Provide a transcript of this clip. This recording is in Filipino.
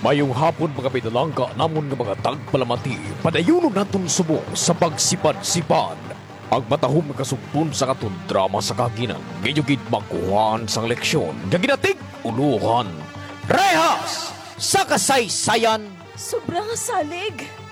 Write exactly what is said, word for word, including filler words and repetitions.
Mayong hapon mga pinalangka namon nga mga tagpalamati, padayunon naton subo sa pagsipad-sipan. Ang matahom nga kasugpon sa katon drama sa kaginan, gayugid magkuhan sang leksyon, gaginatig uluhan. Rehas! Sa kasaysayan! Sobrang salig!